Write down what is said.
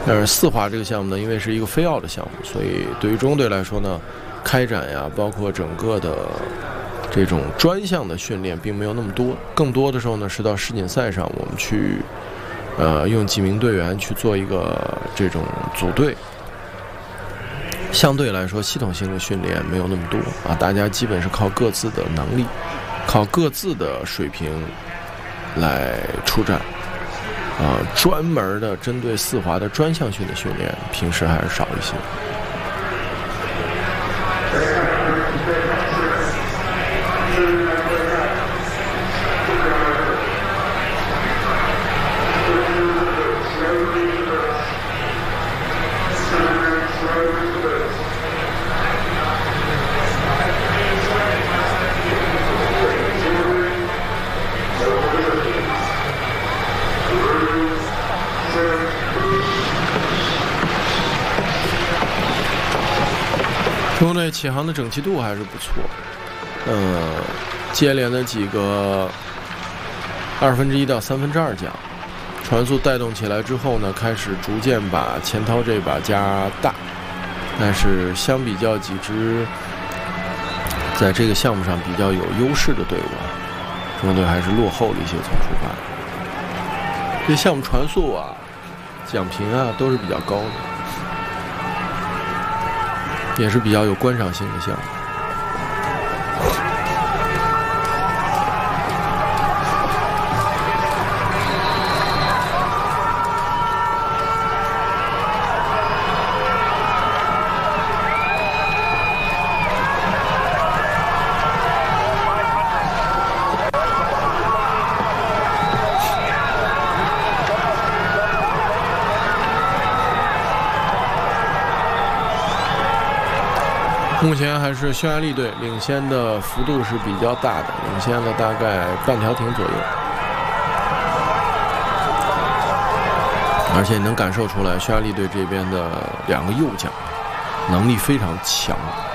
但是4滑这个项目呢，因为是一个非奥的项目，所以对于中国队来说呢，开展呀，包括整个的这种专项的训练并没有那么多，更多的时候呢是到世锦赛上我们去用几名队员去做一个这种组队，相对来说系统性的训练没有那么多啊，大家基本是靠各自的能力，靠各自的水平来出战专门的针对4滑的专项性的训练平时还是少一些。中国队起航的整齐度还是不错，接连的几个1/2到2/3桨，船速带动起来之后呢，开始逐渐把钱涛这把加大，但是相比较几支在这个项目上比较有优势的队伍，中国队还是落后了一些从出发。这项目船速啊、奖评啊都是比较高的，也是比较有观赏性的项目。目前还是匈牙利队领先的幅度是比较大的，领先了大概半条艇左右，而且能感受出来匈牙利队这边的2个右桨能力非常强。